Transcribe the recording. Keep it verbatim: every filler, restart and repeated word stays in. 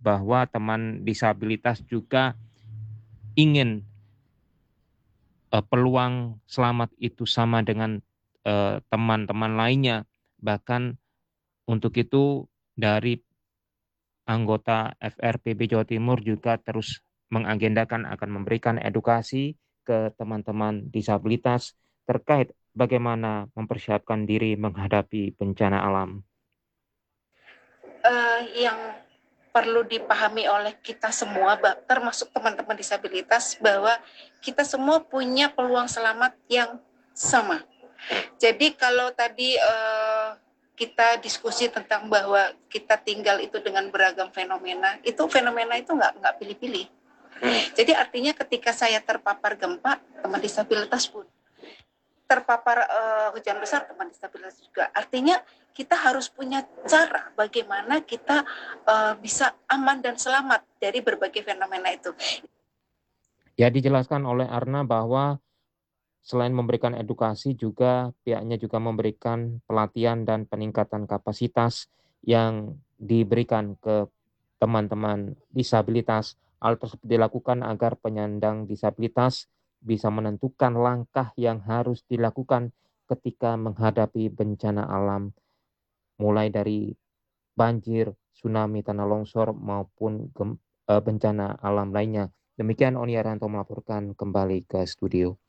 bahwa teman disabilitas juga ingin uh, peluang selamat itu sama dengan uh, teman-teman lainnya. Bahkan untuk itu dari anggota F R P B Jawa Timur juga terus mengagendakan akan memberikan edukasi ke teman-teman disabilitas terkait bagaimana mempersiapkan diri menghadapi bencana alam. Uh, yang perlu dipahami oleh kita semua, termasuk teman-teman disabilitas, bahwa kita semua punya peluang selamat yang sama. Jadi kalau tadi uh, kita diskusi tentang bahwa kita tinggal itu dengan beragam fenomena, itu fenomena itu nggak nggak pilih-pilih. Jadi artinya ketika saya terpapar gempa, teman disabilitas pun terpapar uh, hujan besar, teman disabilitas juga. Artinya kita harus punya cara bagaimana kita uh, bisa aman dan selamat dari berbagai fenomena itu. Ya, dijelaskan oleh Arna bahwa selain memberikan edukasi juga pihaknya juga memberikan pelatihan dan peningkatan kapasitas yang diberikan ke teman-teman disabilitas. Hal tersebut dilakukan agar penyandang disabilitas bisa menentukan langkah yang harus dilakukan ketika menghadapi bencana alam, mulai dari banjir, tsunami, tanah longsor, maupun gem, uh, bencana alam lainnya. Demikian Oni Arianto melaporkan kembali ke studio.